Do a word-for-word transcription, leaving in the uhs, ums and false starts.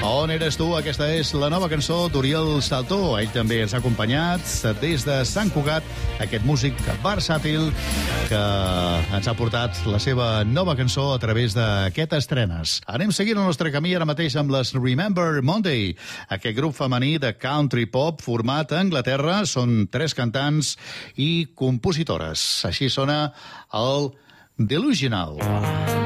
On eres tu? Aquesta és la nova cançó d'Oriol Saltó. Ell també ens ha acompanyat des de Sant Cugat, aquest músic versàtil que ens ha portat la seva nova cançó a través d'aquest estrenes. Anem seguint el nostre camí ara mateix amb les Remember Monday, aquest grup femení de country pop format a Anglaterra. Són tres cantants i compositores. Així sona el Delusional.